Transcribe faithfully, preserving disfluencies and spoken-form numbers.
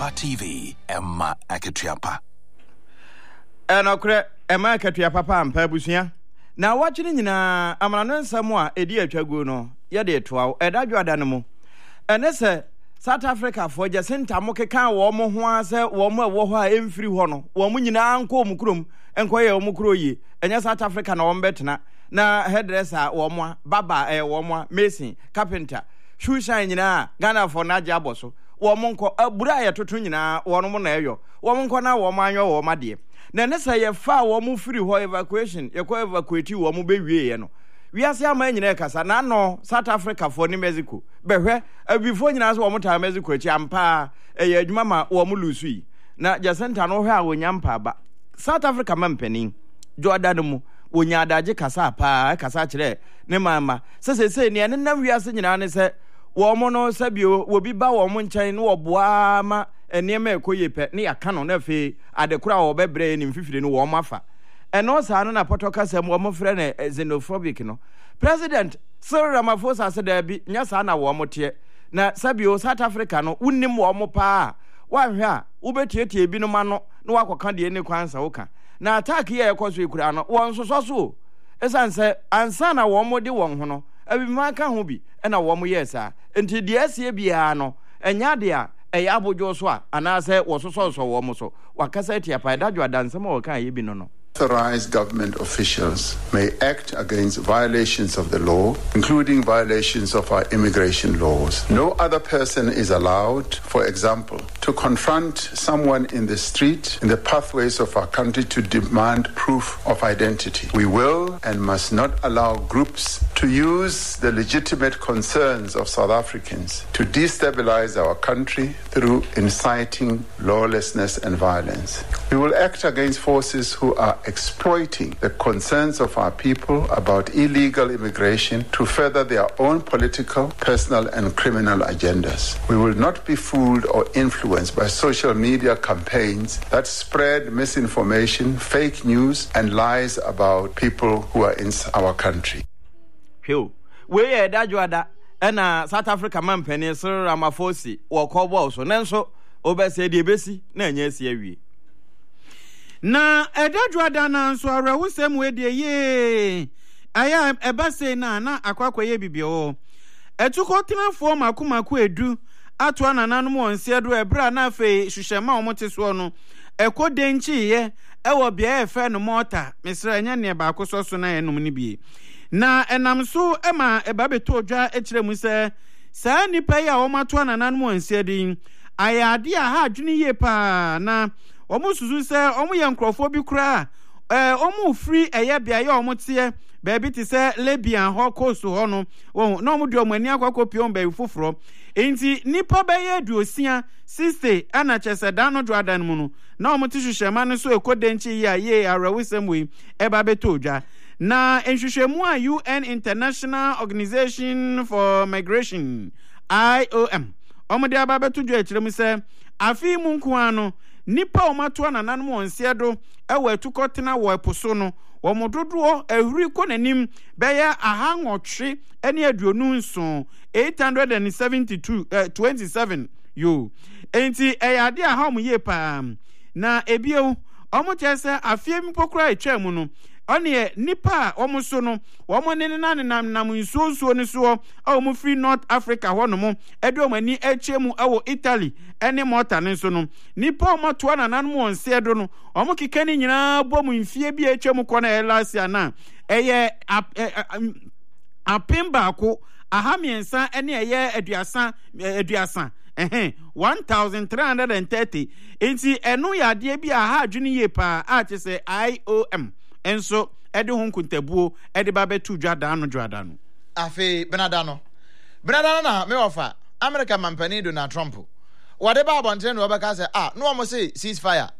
Ampa T V, Emma Akatuapa. And okre Emma Akatuapa Ampa Busia. Now watching in a Amanan Samoa, a dear Chaguno, Yade Twao, Edadua Danamo. And that's a South Africa for Jacinta Mokeka, Womo Huasa, Womo Woha, M free Hono, Womunina, Uncle Mukrum, and Koya Mukroyi, and yes, South Africa no betna. Na hairdresser, Womwa, Baba, a Womwa, Mason, Carpenter, Shoe Shine, Ghana for Naja Bosso. Womonko aburaya tutunyina wono na eyo womonko na womanyo wo made na ne say ye fa wo mu free ho evacuation ye ko evacuate wo mu bewie ye no wiase ama nyina kasa na no South Africa for ni Mexico behwe abifo nyina so wo mota Mexico echi ampa eye adwuma ma wo mu lusu na Jacinta no hwe a wonyampa ba South Africa mampani Jordan mu wonya adaje kasa pa kasa kire ne mama sese se ne ne na wiase nyina ne se womono sabio wobi ba womo nkyɛn no oboa ma enema ekoyepe ne yaka no na fe adekura wo bebre ni mfifire no wo mafa eno sa no na potoka sam wo mfre na xenophobic no president Cyril Ramaphosa se da bi nya sa na wo mote na sabio South Africa no unnim wo mo pa wa hwe a wo betietie bi no ma no na wakoka de ne kwansa wo ka na attack ye ekoso ekura no wo nsoso so esanse ansa na wo mo de won ho no abi maka ho bi na wo mo yesa enti de asie bia no enya de a eya abojo so a anase wo so so so wo mo so wakasa tia pa dadwo adansema wo kan ye bi no no. Authorized government officials may act against violations of the law, including violations of our immigration laws. No other person is allowed, for example, to confront someone in the street, in the pathways of our country to demand proof of identity. We will and must not allow groups to use the legitimate concerns of South Africans to destabilize our country through inciting lawlessness and violence. We will act against forces who are exploiting the concerns of our people about illegal immigration to further their own political, personal, and criminal agendas. We will not be fooled or influenced by social media campaigns that spread misinformation, fake news, and lies about people who are in our country. Phew. We are Dajuada and South Africa man penny, Sir Ramaphosa, or Cobo, so Nanso, Obese de Besi, Nanyesi. Na edadwa dana so arewo sem we de ye aya ebase na na akwakoye bibio etuko tenafo makomako edu ato anananom onsedo ebra na afi hwehwema omote so no ekodenchi ye ewo bia efe no mota misra nya ne ba akoso so na enum ni bi na enam so ema eba beto odwa ekiremu se saa nipa ya omato anananom onsedin ayade a ha adwene ye pa na omu suzu se omu ye nkrofo bi kura eh omu free eye bia ye omu tie baby ti se Lebian ho koso ho no na omu de omani akwakopi on bayi foforo enti nipa baye duosia sixty ana chese dan no dwadan mu no na omu ti hwehwema no so ekodenchi ya ye arawusem we eba beto odwa na enhwehwemu a U N International Organization for Migration I O M omu de aba beto dwa ekirem se afi mu nkoano nipa omato anananom onsedo ewe etukotena wo eposo no wo mododo ehuri ko nanim beya ahangotwe ene aduonu nso eight hundred seventy-two uh, twenty-seven yo enti eyade ahom ye pa na ebio omochese afie mpokura etwam no one nipa omoso no womo ne ne nam nam nsuosuo ne so a omo free North Africa hono mo edo mani echemu awo Italy ene mota ne so no nipa omoto anananom onse edo no omo kekani nyina bom mfie bi echemu ko na elasia na eye apemba ko ahamiensa ene eye aduasa aduasa eh one thousand three hundred thirty enti eno yade bi aha adwene ye pa a chese I O M enso ede ho nkuntabuo ede ba betu dwada no dwada no afi benadano benadano na me ofa America mampani Donald Trump wade ba abonten no obeka say ah no omo say ceasefire